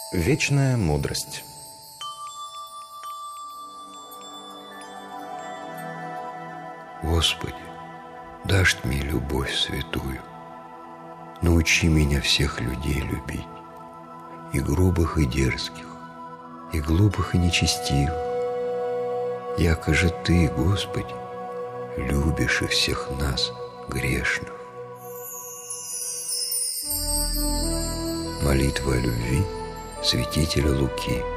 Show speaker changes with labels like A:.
A: Вечная мудрость.
B: Господи, дашь мне любовь святую, научи меня всех людей любить, и грубых, и дерзких, и глупых, и нечестивых, яко же Ты, Господи, любишь и всех нас, грешных. Молитва о любви святителя Луки.